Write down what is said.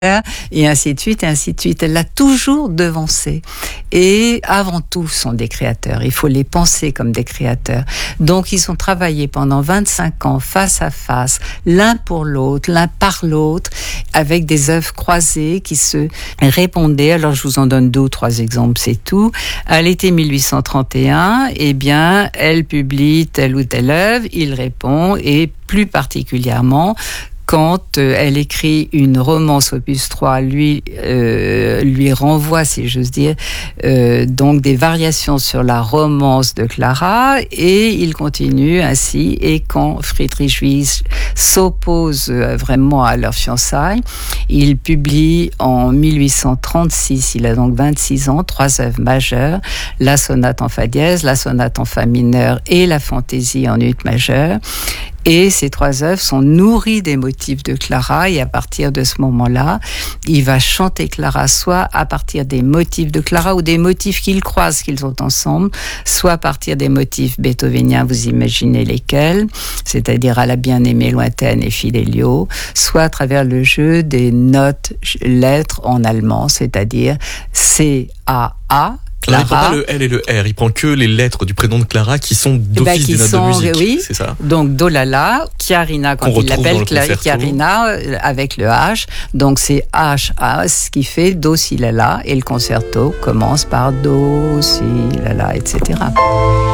et ainsi de suite, et ainsi de suite. Elle l'a toujours devancé. Et avant tout, ce sont des créateurs. Il faut les penser comme des créateurs. Donc, ils ont travaillé pendant 25 ans, face à face, l'un pour l'autre, l'un par l'autre, avec des œuvres croisées qui se répondaient. Alors, je vous en donne 2 ou 3 exemples, c'est tout. À l'été 1831, eh bien, elle publie telle ou telle œuvre, il répond, et plus particulièrement, quand elle écrit une romance opus 3, lui renvoie, si j'ose dire, donc des variations sur la romance de Clara, et il continue ainsi. Et quand Friedrich Wyss s'oppose vraiment à leur fiançailles, il publie en 1836, il a donc 26 ans, 3 œuvres majeures, la sonate en fa dièse, la sonate en fa mineur et la fantaisie en ut majeur. Et ces 3 œuvres sont nourries des motifs de Clara, et à partir de ce moment-là, il va chanter Clara soit à partir des motifs de Clara ou des motifs qu'ils croisent, qu'ils ont ensemble, soit à partir des motifs beethoveniens, vous imaginez lesquels, c'est-à-dire à la bien-aimée lointaine et Fidelio, soit à travers le jeu des notes, lettres en allemand, c'est-à-dire C-A-A, Clara. Alors, il prend pas le L et le R, il prend que les lettres du prénom de Clara qui sont d'office des notes de musique. Oui, c'est ça. Donc Dolala, Chiarina, quand il l'appelle Chiarina avec le H, donc c'est H-A, ce qui fait Do, Si, La, La, et le concerto commence par Do, Si, La, La, etc.